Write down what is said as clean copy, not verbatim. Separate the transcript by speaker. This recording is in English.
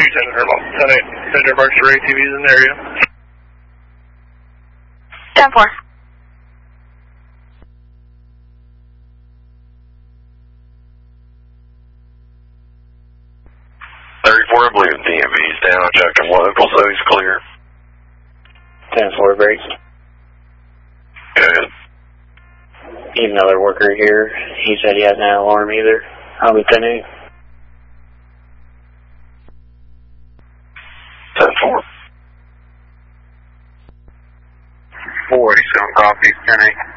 Speaker 1: 10 emergency for ATVs in the area.
Speaker 2: 10-4.
Speaker 3: I believe DMV's down, checking local, so he's clear.
Speaker 4: 10-4 breaks.
Speaker 3: Good.
Speaker 4: Need another worker here. He said he hasn't had an alarm either. I'll be 10-8.
Speaker 3: 10-4.
Speaker 5: 487 copy, 10-8.